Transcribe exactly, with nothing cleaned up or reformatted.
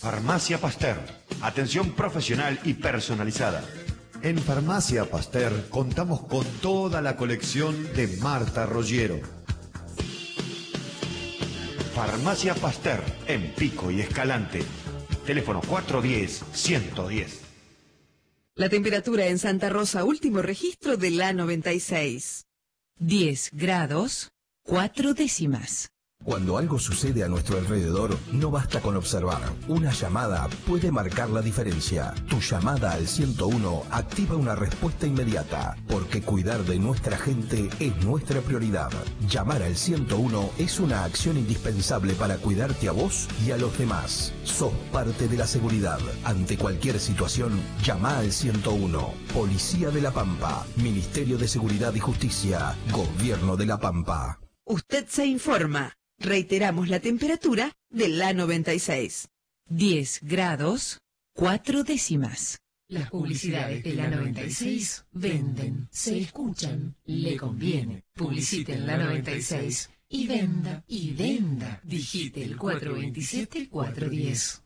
Farmacia Pasteur. Atención profesional y personalizada. En Farmacia Pasteur contamos con toda la colección de Marta Roggiero. Farmacia Pasteur, en Pico y Escalante. Teléfono cuatro uno cero, uno uno cero. La temperatura en Santa Rosa, último registro de la noventa y seis. diez grados, cuatro décimas. Cuando algo sucede a nuestro alrededor, no basta con observar. Una llamada puede marcar la diferencia. Tu llamada al ciento uno activa una respuesta inmediata, porque cuidar de nuestra gente es nuestra prioridad. Llamar al ciento uno es una acción indispensable para cuidarte a vos y a los demás. Sos parte de la seguridad. Ante cualquier situación, llama al ciento uno. Policía de La Pampa, Ministerio de Seguridad y Justicia, Gobierno de La Pampa. Usted se informa. Reiteramos la temperatura de la noventa y seis. diez grados, cuatro décimas. Las publicidades de la noventa y seis venden, se escuchan, le conviene. Publicite en la noventa y seis y venda, y venda. Digite el cuatro dos siete, cuatro uno cero.